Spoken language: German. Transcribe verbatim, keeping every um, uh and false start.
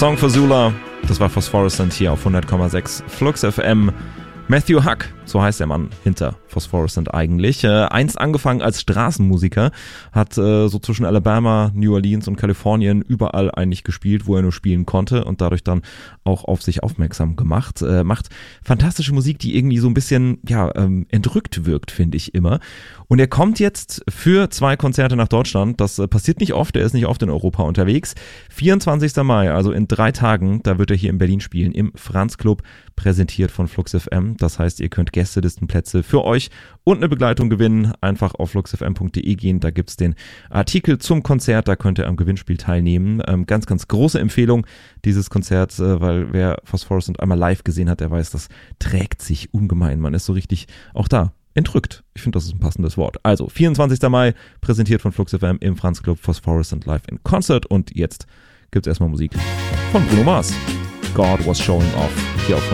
Song for Zula, das war Phosphorescent hier auf hundert Komma sechs Flux F M. Matthew Huck, so heißt der Mann hinter Phosphorescent eigentlich. Äh, einst angefangen als Straßenmusiker, hat äh, so zwischen Alabama, New Orleans und Kalifornien überall eigentlich gespielt, wo er nur spielen konnte und dadurch dann auch auf sich aufmerksam gemacht. Äh, macht fantastische Musik, die irgendwie so ein bisschen ja ähm, entrückt wirkt, finde ich immer. Und er kommt jetzt für zwei Konzerte nach Deutschland. Das äh, passiert nicht oft, er ist nicht oft in Europa unterwegs. vierundzwanzigster Mai, also in drei Tagen, da wird er hier in Berlin spielen, im Franz Club, präsentiert von Flux F M. Das heißt, ihr könnt Gästelistenplätze für euch und eine Begleitung gewinnen. Einfach auf flux f m punkt d e gehen, da gibt's den Artikel zum Konzert, da könnt ihr am Gewinnspiel teilnehmen. Ähm, ganz, ganz große Empfehlung dieses Konzerts, äh, weil wer Phosphorescent einmal live gesehen hat, der weiß, das trägt sich ungemein. Man ist so richtig auch da entrückt. Ich finde, das ist ein passendes Wort. Also, vierundzwanzigster Mai, präsentiert von Flux F M im Franz Club, Phosphorescent live in Concert. Und jetzt gibt's erstmal Musik von Bruno Mars. God was showing off hier auf